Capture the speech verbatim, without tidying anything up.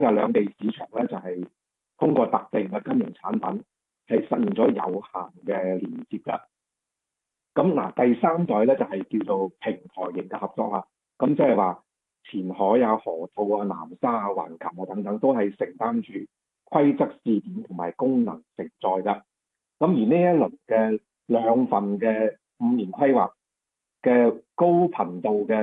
嘅兩地市場咧就係、是、通過特定嘅金融產品係實現咗有限嘅連接㗎。咁嗱，第三代咧就係、是、叫做平台型嘅合作啦。咁即係話前海啊、河套啊、南沙啊、橫琴啊等等都係承擔住規則試點同埋功能承載㗎。咁而呢一輪嘅兩份嘅五年規劃嘅高頻度嘅